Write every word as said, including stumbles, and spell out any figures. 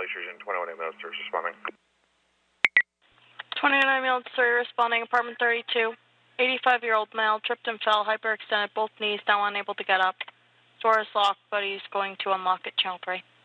Fusion, twenty-one ambulance service responding. twenty-one ambulance three responding, apartment thirty-two. eighty-five-year-old male tripped and fell, hyperextended both knees, now unable to get up. Door is locked, but he's going to unlock it, channel three.